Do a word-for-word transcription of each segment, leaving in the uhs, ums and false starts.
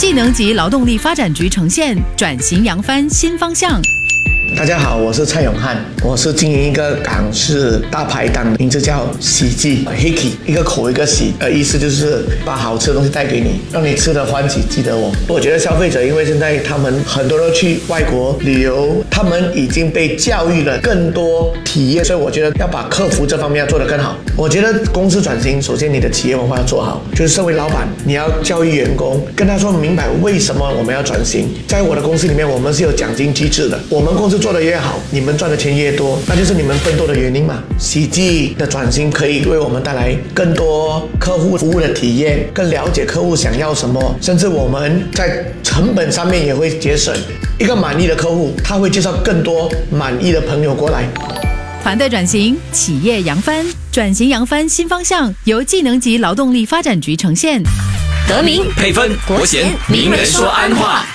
技能及劳动力发展局呈现转型扬帆新方向。 大家好，我是蔡永汉，我是经营一个港式大排档，名字叫喜记 Hickey， 一个口一个喜，呃，意思就是把好吃的东西带给你，让你吃的欢喜记得我。我觉得消费者因为现在他们很多都去外国旅游，他们已经被教育了更多体验，所以我觉得要把客服这方面要做得更好。我觉得公司转型，首先你的企业文化要做好，就是身为老板，你要教育员工，跟他说明白为什么我们要转型。在我的公司里面，我们是有奖金机制的，我们公司做得越好，你们赚的钱越多，那就是你们奋斗的原因嘛。喜记的转型可以为我们带来更多客户服务的体验，更了解客户想要什么，甚至我们在成本上面也会节省。一个满意的客户，他会介绍更多满意的朋友过来。 团队转型，企业扬帆，转型扬帆新方向，由技能及劳动力发展局呈现。 得名配分国贤名人说安话。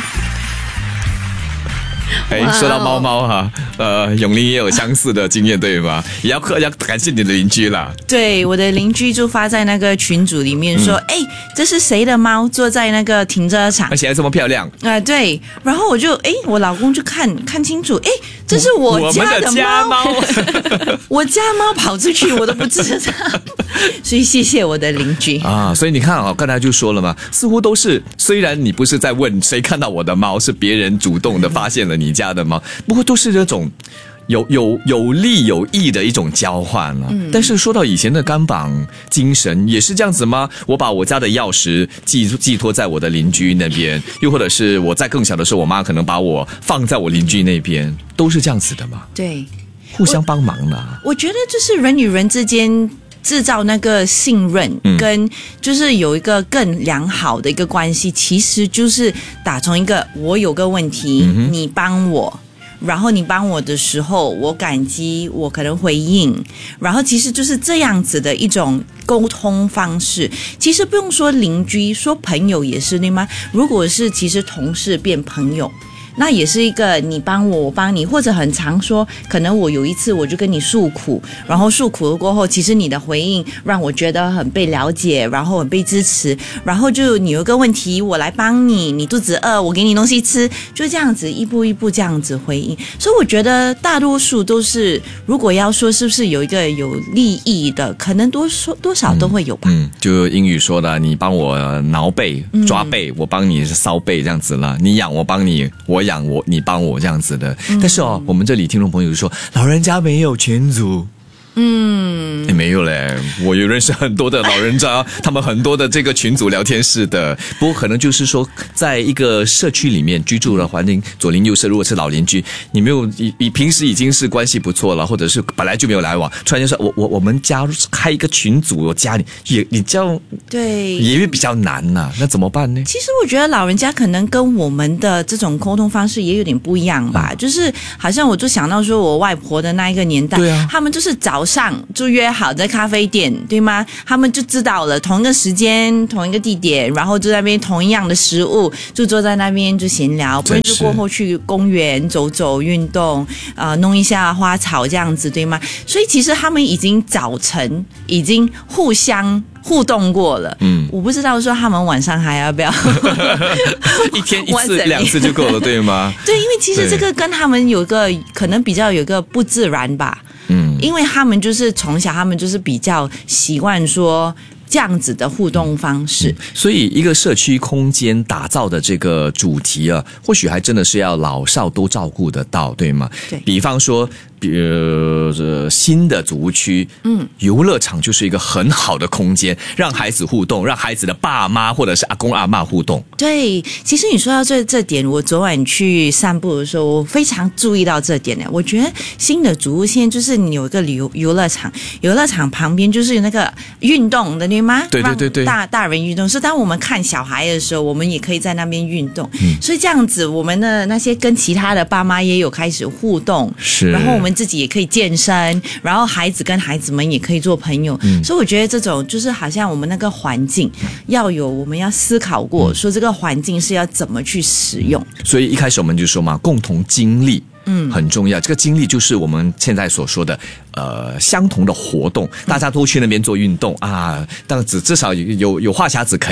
哎，说到猫猫哈，呃，永玲也有相似的经验，对吗？也要要感谢你的邻居啦。 对，我的邻居就发在那个群组里面说，哎、嗯，这是谁的猫坐在那个停车场， 而且还这么漂亮啊、呃！对，然后我就哎，我老公就看看清楚，哎，这是我家的猫， 我们的家猫， 我家猫跑出去我都不知道，所以谢谢我的邻居啊。所以你看啊，刚才就说了嘛，似乎都是虽然你不是在问谁看到我的猫，是别人主动的发现了你家的猫，不过都是这种有有有利有益的一种交换了、啊嗯。但是说到以前的钢绑精神，也是这样子吗？我把我家的钥匙寄寄托在我的邻居那边，又或者是我在更小的时候，我妈可能把我放在我邻居那边，都是这样子的吗？ 对， 互相帮忙了。 我觉得就是人与人之间制造那个信任，跟就是有一个更良好的一个关系，其实就是打从一个我有个问题，嗯、你帮我。然后你帮我的时候，我感激，我可能回应，然后其实就是这样子的一种沟通方式。其实不用说邻居，说朋友也是，对吗？如果是其实同事变朋友，那也是一个你帮我，我帮你，或者很常说，可能我有一次我就跟你诉苦，然后诉苦了过后，其实你的回应让我觉得很被了解，然后很被支持，然后就你有个问题，我来帮你，你肚子饿，我给你东西吃，就这样子一步一步这样子回应。所以我觉得大多数都是，如果要说是不是有一个有利益的，可能多说多少都会有吧。 嗯，就英语说的，你帮我挠背、抓背，嗯、我帮你骚背这样子了，你养我帮你，我养我，你帮我这样子的。但是哦，我们这里听众朋友就说，老人家没有群组。嗯，也没有嘞，我有认识很多的老人家，他们很多的这个群组聊天室的。不过可能就是说，在一个社区里面居住的环境，左邻右舍，如果是老邻居，你没有你你平时已经是关系不错了，或者是本来就没有来往，突然就说我我我们家开一个群组，我加你，也你这样对， 也会比较难呐、啊，那怎么办呢？ 其实我觉得老人家可能跟我们的这种沟通方式也有点不一样吧，嗯、就是好像我就想到说我外婆的那一个年代，对啊，他们就是早上就约好在咖啡店，对吗？他们就知道了同一个时间、同一个地点，然后就在那边同一样的食物，就坐在那边就闲聊，不然就过后去公园走走、运动，呃，弄一下花草这样子，对吗？所以其实他们已经早晨已经互相互动过了，嗯，我不知道说他们晚上还要不要一天一次两次就够了，对吗？ 对，因为其实这个跟他们有个可能比较有个不自然吧，嗯，因为他们就是从小他们就是比较习惯说这样子的互动方式、嗯、 所以一个社区空间打造的这个主题啊，或许还真的是要老少都照顾得到，对吗？对，比方说比如、呃、新的组屋区，嗯，游乐场就是一个很好的空间，让孩子互动，让孩子的爸妈或者是阿公阿嬷互动。 对，其实你说到这这点，我昨晚去散步的时候，我非常注意到这点呢。我觉得新的组屋现在就是你有一个游游乐场，游乐场旁边就是有那个运动的，对吗？ 对对对对， 大大人运动，是当我们看小孩的时候，我们也可以在那边运动。嗯，所以这样子，我们的那些跟其他的爸妈也有开始互动，是，然后我们自己也可以健身，然后孩子跟孩子们也可以做朋友。嗯，所以我觉得这种就是好像我们那个环境要有，我们要思考过，说这个环境是要怎么去使用。 所以一开始我们就说嘛，共同经历。嗯，很重要。这个经历就是我们现在所说的，呃，相同的活动，大家都去那边做运动啊，但至至少有有有话匣子可以打。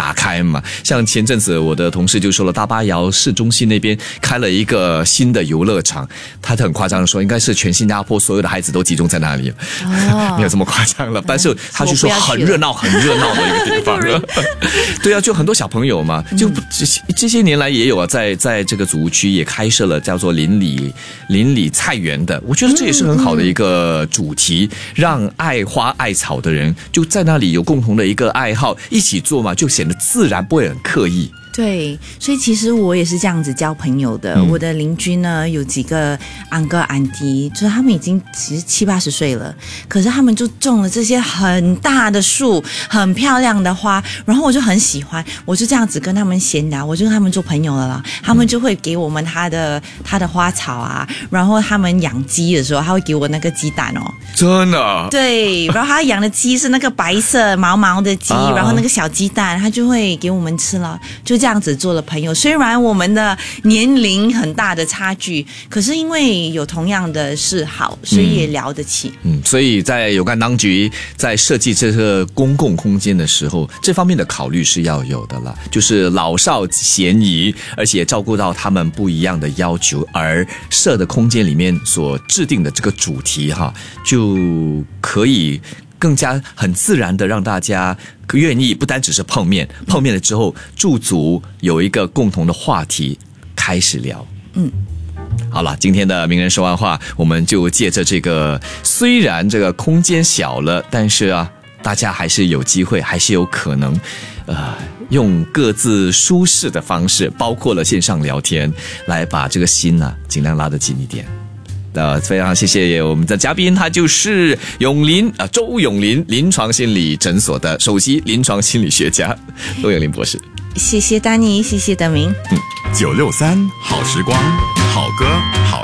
打开嘛。像前阵子我的同事就说了，大巴窑市中心那边开了一个新的游乐场，他很夸张的说，应该是全新加坡所有的孩子都集中在那里，哦、没有这么夸张了，但是他就说很热闹，很热闹的一个地方。对啊，就很多小朋友嘛，就这这些年来也有啊，在在这个祖屋区也开设了叫做邻里邻里菜园的，我觉得这也是很好的一个主题，让爱花爱草的人就在那里有共同的一个爱好，一起做嘛，就显得自然，不会很刻意。 对，所以其实我也是这样子交朋友的。嗯、我的邻居呢，有几个安哥安迪，就是他们已经其实七八十岁了，可是他们就种了这些很大的树，很漂亮的花，然后我就很喜欢，我就这样子跟他们闲聊，我就跟他们做朋友了啦。他们就会给我们他的他的花草啊，然后他们养鸡的时候，他会给我那个鸡蛋哦， 真的。 对，然后他养的鸡是那个白色毛毛的鸡，啊、然后那个小鸡蛋，他就会给我们吃了，就这样子做了朋友。虽然我们的年龄很大的差距，可是因为有同样的嗜好，所以也聊得起。 嗯，所以在有关当局在设计这个公共空间的时候，这方面的考虑是要有的了，就是老少咸宜，而且照顾到他们不一样的要求，而设的空间里面所制定的这个主题哈，就可以更加很自然的让大家愿意，不单只是碰面，碰面了之后驻足有一个共同的话题开始聊。嗯，好了，今天的名人说完话，我们就借着这个，虽然这个空间小了，但是啊，大家还是有机会，还是有可能，呃，用各自舒适的方式，包括了线上聊天，来把这个心啊尽量拉得紧一点。呃，非常谢谢我们的嘉宾，他就是永林啊、呃，周永林临床心理诊所的首席临床心理学家周永林博士。 谢谢丹尼，谢谢德明。 嗯，九六三好时光，好歌好